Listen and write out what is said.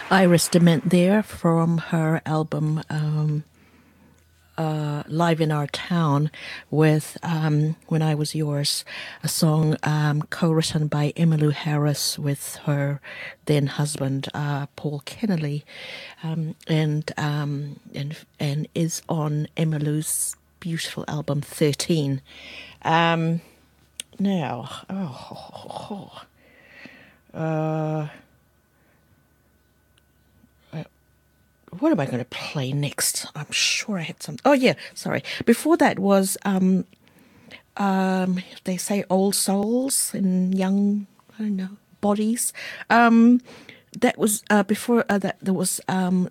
Iris Dement there from her album Live in Our Town with When I Was Yours, a song co-written by Emmylou Harris with her then husband Paul Kennelly, and is on Emmylou's beautiful album 13. Now, what am I going to play next? I'm sure I had some. Oh yeah, sorry. Before that was they say old souls and young, I don't know, bodies. That was before that. There was